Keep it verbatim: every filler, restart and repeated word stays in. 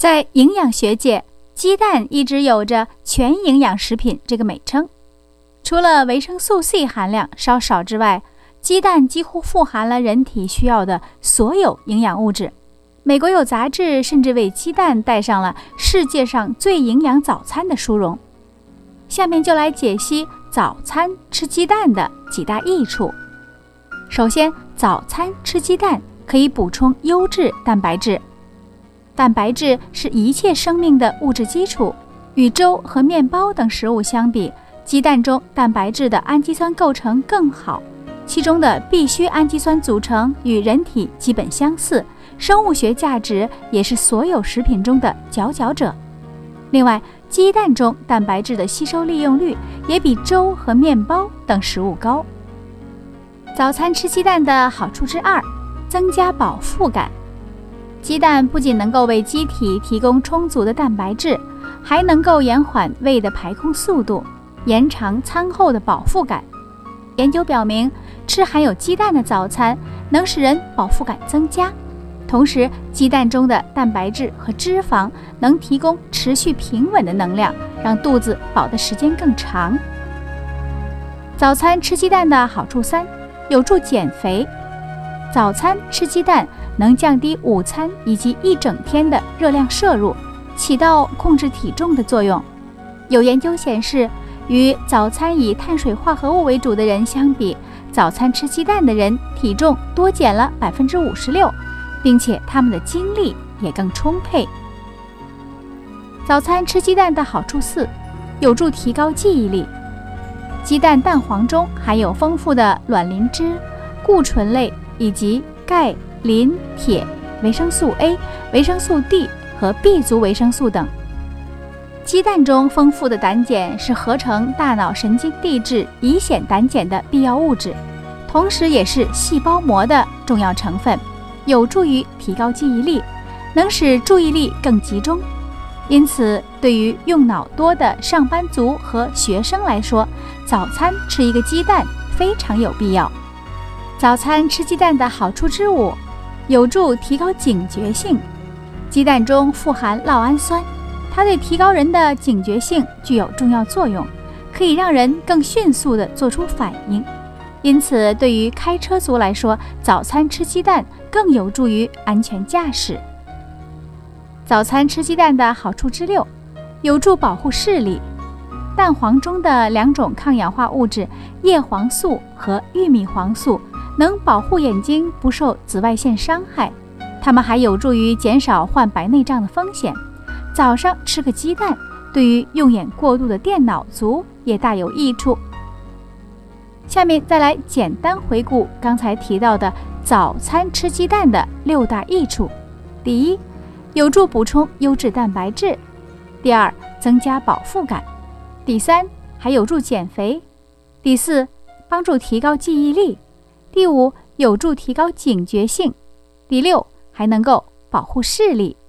在营养学界，鸡蛋一直有着全营养食品这个美称。除了维生素 C 含量稍少之外，鸡蛋几乎富含了人体需要的所有营养物质。美国有杂志甚至为鸡蛋带上了世界上最营养早餐的殊荣。下面就来解析早餐吃鸡蛋的几大益处。首先，早餐吃鸡蛋可以补充优质蛋白质。蛋白质是一切生命的物质基础，与粥和面包等食物相比，鸡蛋中蛋白质的氨基酸构成更好，其中的必需氨基酸组成与人体基本相似，生物学价值也是所有食品中的佼佼者。另外，鸡蛋中蛋白质的吸收利用率也比粥和面包等食物高。早餐吃鸡蛋的好处之二，增加饱腹感。鸡蛋不仅能够为机体提供充足的蛋白质，还能够延缓胃的排空速度，延长餐后的饱腹感。研究表明，吃含有鸡蛋的早餐能使人饱腹感增加，同时鸡蛋中的蛋白质和脂肪能提供持续平稳的能量，让肚子饱的时间更长。早餐吃鸡蛋的好处三，有助减肥。早餐吃鸡蛋能降低午餐以及一整天的热量摄入，起到控制体重的作用。有研究显示，与早餐以碳水化合物为主的人相比，早餐吃鸡蛋的人体重多减了 百分之五十六， 并且他们的精力也更充沛。早餐吃鸡蛋的好处四，有助提高记忆力。鸡蛋蛋黄中含有丰富的卵磷脂、固醇类以及钙、磷、铁、维生素 A、维生素 D 和 B 族维生素等。鸡蛋中丰富的胆碱是合成大脑神经递质乙酰胆碱的必要物质，同时也是细胞膜的重要成分，有助于提高记忆力，能使注意力更集中。因此，对于用脑多的上班族和学生来说，早餐吃一个鸡蛋非常有必要。早餐吃鸡蛋的好处之五，有助提高警觉性。鸡蛋中富含酪氨酸，它对提高人的警觉性具有重要作用，可以让人更迅速地做出反应。因此，对于开车族来说，早餐吃鸡蛋更有助于安全驾驶。早餐吃鸡蛋的好处之六，有助保护视力。蛋黄中的两种抗氧化物质叶黄素和玉米黄素能保护眼睛不受紫外线伤害，它们还有助于减少患白内障的风险。早上吃个鸡蛋，对于用眼过度的电脑族也大有益处。下面再来简单回顾刚才提到的早餐吃鸡蛋的六大益处。第一，有助补充优质蛋白质。第二，增加饱腹感。第三，还有助减肥。第四，帮助提高记忆力。第五，有助提高警觉性。第六，还能够保护视力。